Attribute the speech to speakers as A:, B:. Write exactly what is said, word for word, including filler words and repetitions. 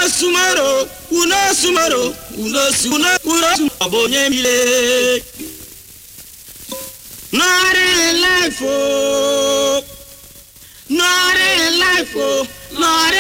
A: sumaro, uno sumaro, uno sumaro, uno abonye mile. Not in life, oh, not in life, oh, not